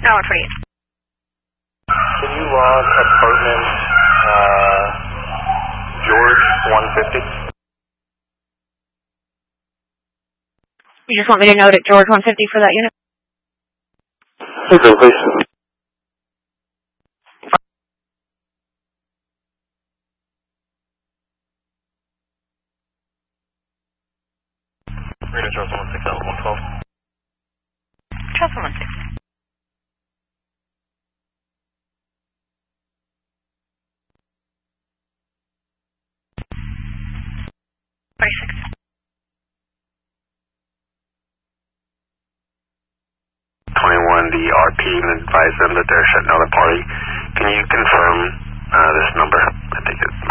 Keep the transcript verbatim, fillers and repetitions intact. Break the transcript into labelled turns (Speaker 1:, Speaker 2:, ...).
Speaker 1: No, one twenty-eight.
Speaker 2: Can you log apartment uh, George one fifty?
Speaker 1: You just want me to note at George one fifty for that unit?
Speaker 2: Okay, please. Reno Charleston one six, one twelve.
Speaker 1: Charleston one six. twenty-six.
Speaker 2: twenty-one, the R P and advise them that they're shutting down the party. Can you confirm uh, this number?